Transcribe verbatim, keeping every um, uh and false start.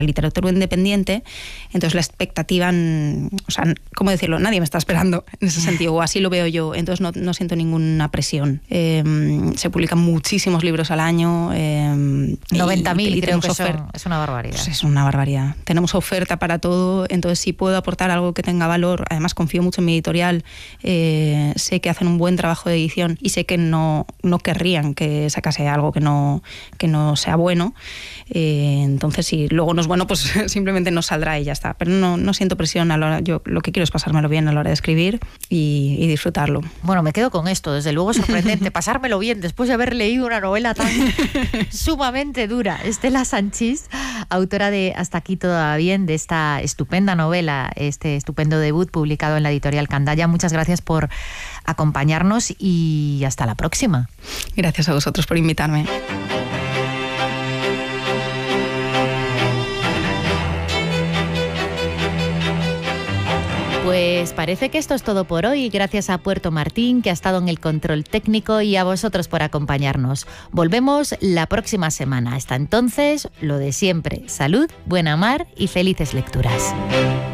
literatura independiente, entonces la expectativa, o sea, ¿cómo decirlo? Nadie me está esperando en ese sentido, o así lo veo yo, entonces no, no siento ninguna presión. Eh, se publican muchísimos libros al año. Eh, noventa mil, creo que son, es una barbaridad. Pues es una barbaridad. Tenemos oferta para todo, entonces si puedo aportar algo que tenga valor, además confío mucho en mi editorial, eh, sé que hacen un buen trabajo de edición y sé que no, no querrían que sacase algo que no, que no sea bueno, eh, entonces si luego no es bueno, pues simplemente no saldrá y ya está. Pero no, no siento presión a la hora, yo lo que quiero es pasármelo bien a la hora de escribir y, y disfrutarlo. Bueno, me quedo con esto, desde luego es sorprendente, pasármelo bien después de haber leído una novela tan sumamente dura. Estela Sanchis, autora de Hasta aquí todo va bien, de esta estupenda novela, este estupendo debut publicado en la editorial Candaya. Muchas gracias por acompañarnos y hasta la próxima. Gracias a vosotros por invitarme. Pues parece que esto es todo por hoy. Gracias a Puerto Martín, que ha estado en el control técnico, y a vosotros por acompañarnos. Volvemos la próxima semana. Hasta entonces, lo de siempre. Salud, buena mar y felices lecturas.